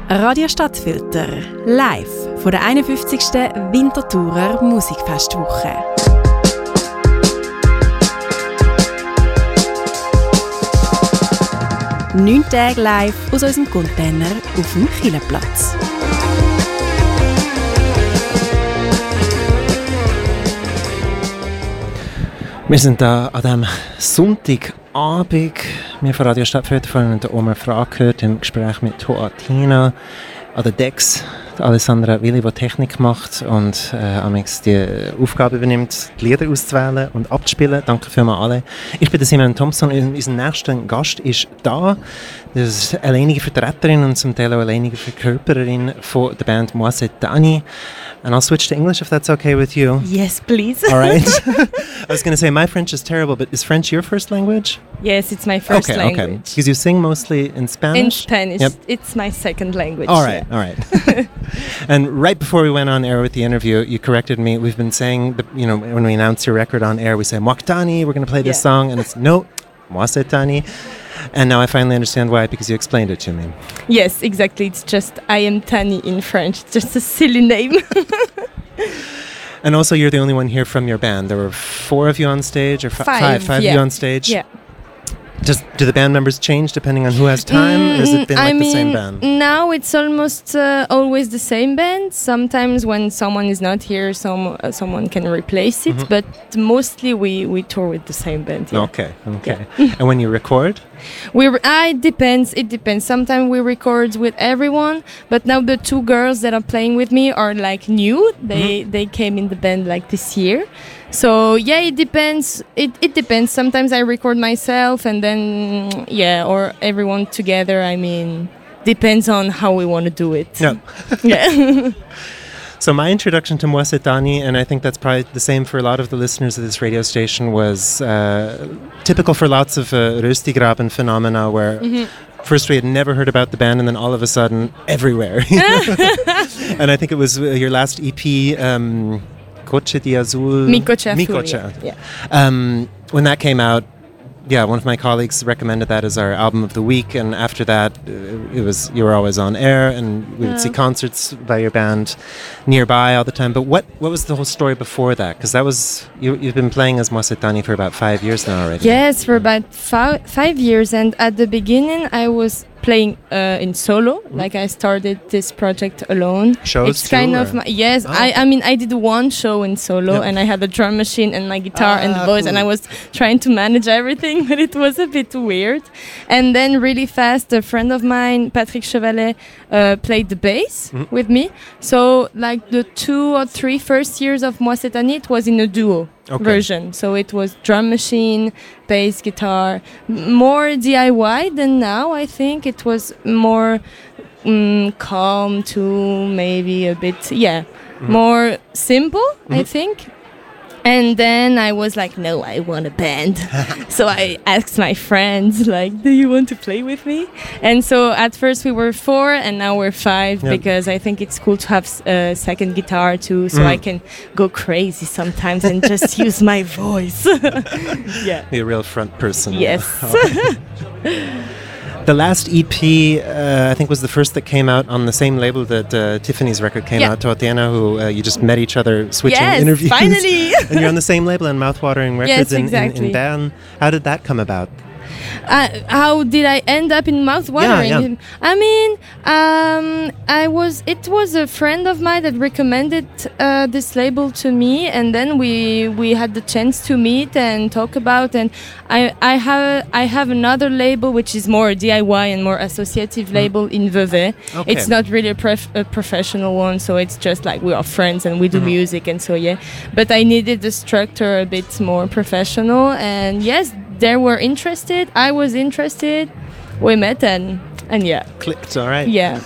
Radio Stadtfilter, live von der 51. Winterthurer Musikfestwoche. 9 Tage live aus unserem Container auf dem Chilleplatz. Wir sind da an diesem Sonntagabend. Wir von Radio Stadtfilter haben Oma Frage gehört im Gespräch mit Hoatina an der Decks. Alessandra Willi, die Technik macht und amix die Aufgabe übernimmt, die Lieder auszuwählen und abzuspielen. Danke vielmals alle. Ich bin Simon Thompson und unser nächster Gast ist da. Das ist eine alleinige Vertreterin und zum Teil auch alleinige Verkörpererin von der Band Moi c'est Dani. And I'll switch to English if that's okay with you. Yes, please. All right. I was going to say my French is terrible, but is French your first language? Yes, it's my first language. Okay. Because you sing mostly in Spanish? In Spanish. Yep. It's my second language. All right. And right before we went on air with the interview, you corrected me. We've been saying, when we announce your record on air, we say, Moi Dani, we're going to play this song. And it's, no, Moi c'est Dani. And now I finally understand why, because you explained it to me. Yes, exactly. It's just I am Tani in French. It's just a silly name. And also, you're the only one here from your band. There were 4 of you on stage, or five of you on stage. Yeah. Do the band members change depending on who has time, or has it been the same band? Now it's almost always the same band. Sometimes when someone is not here, someone can replace it, but mostly we tour with the same band. Yeah. Okay. Yeah. And when you record? It depends. Sometimes we record with everyone, but now the 2 girls that are playing with me are like new. They came in the band like this year. So yeah, it depends. It depends. Sometimes I record myself and then or everyone together. I mean, depends on how we want to do it. Yeah. Yeah. So my introduction to Moi c'est Dani, and I think that's probably the same for a lot of the listeners of this radio station, was typical for lots of Röstigraben phenomena where first we had never heard about the band and then all of a sudden everywhere. And I think it was your last EP, Coche di Azul. Mi Coche Azul. Yeah. When that came out, one of my colleagues recommended that as our album of the week, and after that, you were always on air, and we would see concerts by your band nearby all the time. But what was the whole story before that? Because that was you've been playing as Moi c'est Dani for about 5 years now already. Yes, for about 5 years, and at the beginning I was playing in solo, like I started this project alone. Shows it's kind of I did 1 show in solo, and I had a drum machine and my guitar and the voice, and I was trying to manage everything, but it was a bit weird. And then really fast, a friend of mine, Patrick Chevalet, played the bass with me. So like the 2 or 3 first years of Moi c'est Dani, it was in a duo. Version. So it was drum machine, bass, guitar, more DIY than now. I think it was more calm too, maybe a bit, more simple, I think. And then I was like, no, I want a band. So I asked my friends, like, do you want to play with me? And so at first we were 4 and now we're 5 because I think it's cool to have a second guitar too, so I can go crazy sometimes and just use my voice. Yeah. Be a real front person. Yes. The last EP, I think, was the first that came out on the same label that Tiffany's record came out, Tatiana, who you just met each other switching interviews. Yes, finally! And you're on the same label in Mouthwatering Records in Bern. How did that come about? How did I end up in Mouthwatering? Yeah. I mean, it was a friend of mine that recommended this label to me, and then we had the chance to meet and talk about. And I have another label which is more DIY and more associative label in Vevey. Okay. It's not really a professional one, so it's just like we are friends and we do music, and so But I needed the structure a bit more professional, and yes. They were interested. I was interested. We met and clicked. All right. Yeah.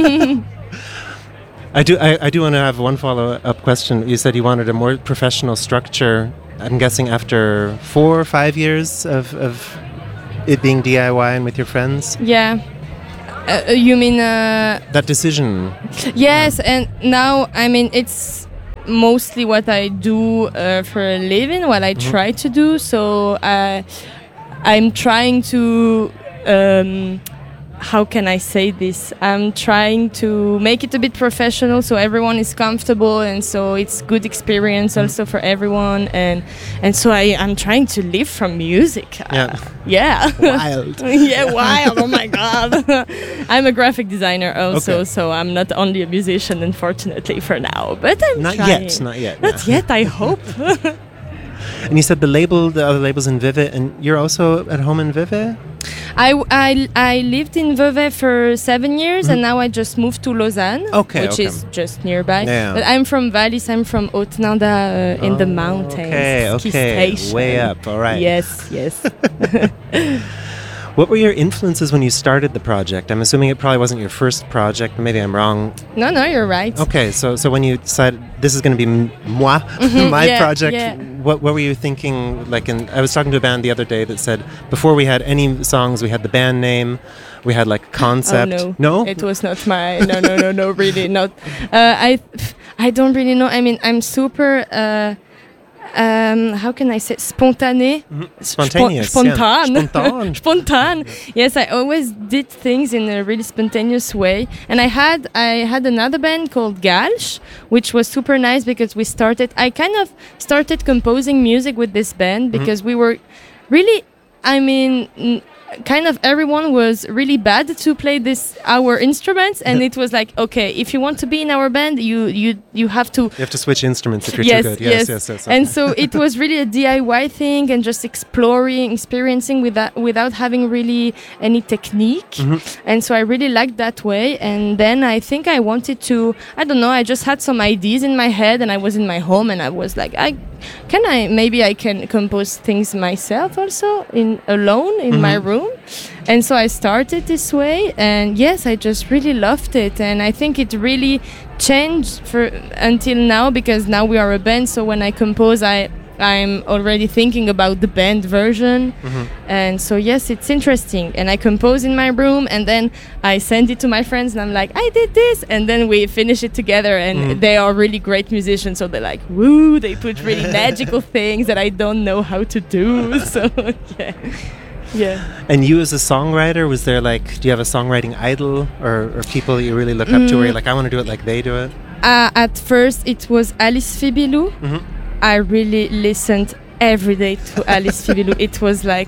I do want to have one follow-up question. You said you wanted a more professional structure. I'm guessing after 4 or 5 years of it being DIY and with your friends. Yeah. You mean that decision? Yes, and now I mean it's mostly what I do for a living, what I try to do. So I'm trying to how can I say this? I'm trying to make it a bit professional so everyone is comfortable and so it's good experience also for everyone and so I'm trying to live from music. Yeah. Wild. Yeah, wild. Oh my God. I'm a graphic designer also, so I'm not only a musician, unfortunately, for now. But I'm not trying. Not yet, I hope. And you said the other label's in Vevey, and you're also at home in Vevey? I lived in Vevey for 7 years, and now I just moved to Lausanne, which is just nearby. Yeah. But I'm from Vallis. I'm from Haute-Nanda in the mountains. Okay, way up. All right. Yes. What were your influences when you started the project? I'm assuming it probably wasn't your first project. Maybe I'm wrong. No, you're right. Okay, so when you decided this is going to be my project, what were you thinking? I was talking to a band the other day that said before we had any songs, we had the band name, we had like concept. Oh, no, it was not my. No, really not. I don't really know. I mean, I'm super. How can I say spontané? Spontaneous. Spontan. Yes, I always did things in a really spontaneous way. And I had another band called Galsh, which was super nice because I kind of started composing music with this band because we were really, kind of everyone was really bad to play our instruments, and it was like, okay, if you want to be in our band, you have to switch instruments if you're too good. Yes. Okay. And so it was really a DIY thing and just experiencing without having really any technique. And so I really liked that way. And then I think I wanted to, I don't know, I just had some ideas in my head, and I was in my home, and I was like, maybe I can compose things myself also alone in my room. And so I started this way, and yes, I just really loved it, and I think it really changed until now, because now we are a band, so when I compose I'm already thinking about the band version. And so yes, it's interesting, and I compose in my room, and then I send it to my friends, and I'm like, I did this, and then we finish it together, and they are really great musicians, so they're like, woo, they put really magical things that I don't know how to do. So yeah. And you as a songwriter, was there do you have a songwriting idol or people that you really look up to where you're like, I want to do it like they do it? At first it was Alice Fibilou. I really listened every day to Alice Fibilou. It was like,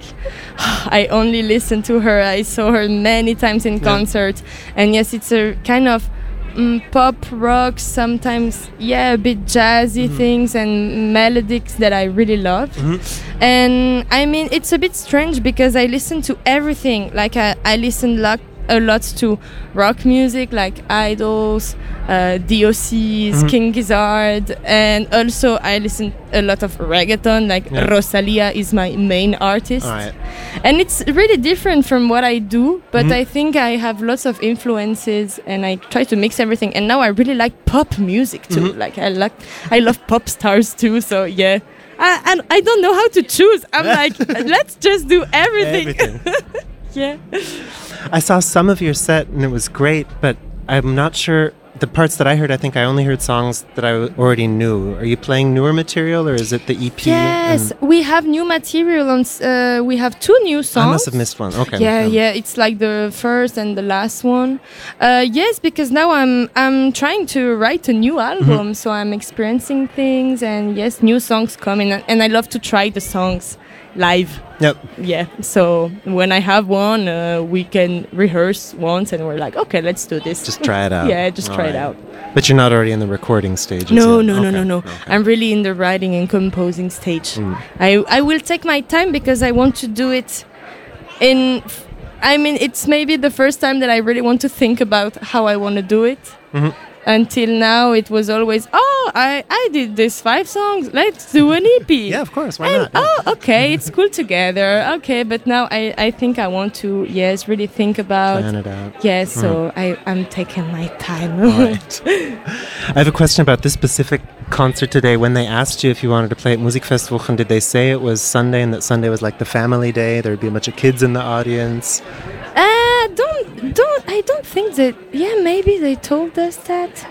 I only listened to her. I saw her many times in concert. And yes, it's a kind of pop rock, sometimes a bit jazzy things and melodics that I really love. And I mean, it's a bit strange because I listen to everything. Like I listen a lot to rock music, like Idols, DOC's, King Gizzard, and also I listen a lot of reggaeton, like Rosalia is my main artist. And it's really different from what I do, but I think I have lots of influences, and I try to mix everything. And now I really like pop music too. Like I love pop stars too. So yeah, I don't know how to choose. I'm like, let's just do everything. Yeah. I saw some of your set and it was great, but I'm not sure. The parts that I heard, I think I only heard songs that I already knew. Are you playing newer material, or is it the EP? Yes, we have new material. We have 2 new songs. I must have missed one. Okay. Yeah. It's like the first and the last one. Yes, because now I'm trying to write a new album, so I'm experiencing things, and yes, new songs coming, and I love to try the songs live. Yep. Yeah. So when I have one, we can rehearse once, and we're like, okay, let's do this. Just try it out. Yeah, just try it out. But you're not already in the recording stage. No. Okay. I'm really in the writing and composing stage. I will take my time because I want to do it it's maybe the first time that I really want to think about how I want to do it. Until now, it was always, I did this 5 songs, let's do an EP. Yeah, of course, why not? Oh, okay, it's cool together. Okay, but now I think I want to, really think about... Plan it out. Yes, so I'm taking my time. Right. I have a question about this specific concert today. When they asked you if you wanted to play at Musikfestwochen, did they say it was Sunday and that Sunday was like the family day? There would be a bunch of kids in the audience? I don't think that. Yeah, maybe they told us that.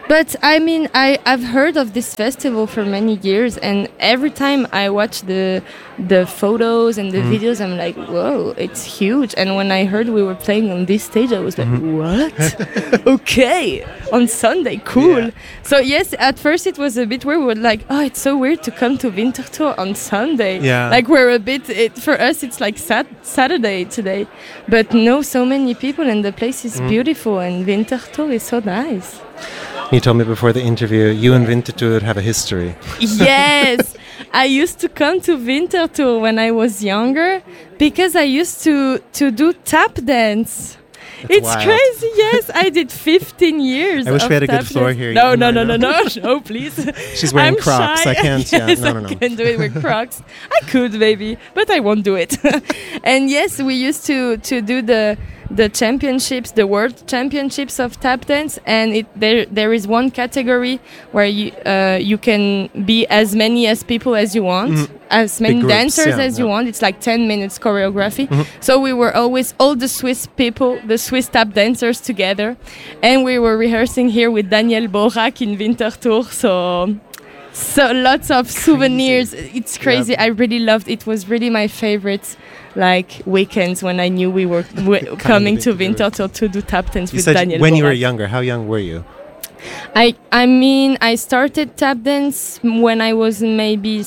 But I mean, I've heard of this festival for many years, and every time I watch the photos and the videos, I'm like, whoa, it's huge. And when I heard we were playing on this stage, I was like, what? Okay, on Sunday, cool. Yeah. So yes, at first it was a bit weird. We were like, oh, it's so weird to come to Winterthur on Sunday. Yeah. Like we're a bit, for us it's like Saturday today. But no, so many people, and the place is beautiful, and Winterthur is so nice. You told me before the interview, you and Winterthur have a history. Yes, I used to come to Winterthur when I was younger because I used to do tap dance. It's wild. Crazy, yes. I did 15 years. I wish we had a good floor here. No, please. She's wearing I'm Crocs. Shy. I can't. Yes, no. I can do it with Crocs. I could maybe, but I won't do it. And yes, we used to do the championships, the world championships of tap dance, and there is one category where you can be as many as people as you want, as many dancers as you want. It's like 10 minutes choreography. So we were always all the Swiss people, the Swiss tap dancers together, and we were rehearsing here with Daniel Borak in Winterthur. So lots of souvenirs. It's crazy. Yep. I really loved it. It was really my favorite weekends when I knew we were coming to Winterthur to do tap dance with Daniel Borak. When you were younger, how young were you? I mean, I started tap dance when I was maybe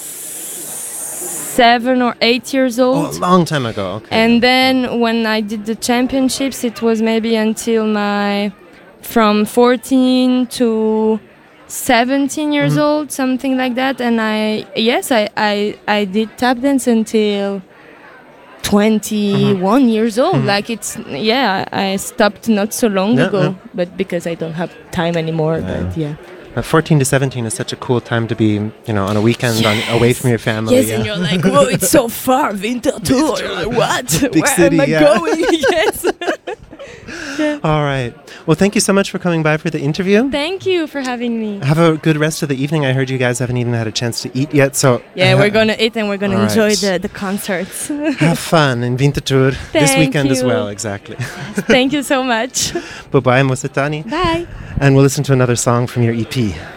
7 or 8 years old. Oh, a long time ago. Okay. And then when I did the championships, it was maybe until from 14 to 17 years old, something like that. And I did tap dance until 21 years old. Like I stopped not so long ago, but because I don't have time anymore. But yeah. 14 to 17 is such a cool time to be, on a weekend away from your family. Yes, and you're like, whoa, it's so far, Winterthur. You're like, what? Big Where city, am I going? Yes. Yeah. All right. Well, thank you so much for coming by for the interview. Thank you for having me. Have a good rest of the evening. I heard you guys haven't even had a chance to eat yet, so... Yeah, we're going to eat and we're going to enjoy the concerts. Have fun in Winterthur this weekend as well, exactly. Thank you so much. Bye-bye, Mosetani. Bye. And we'll listen to another song from your EP.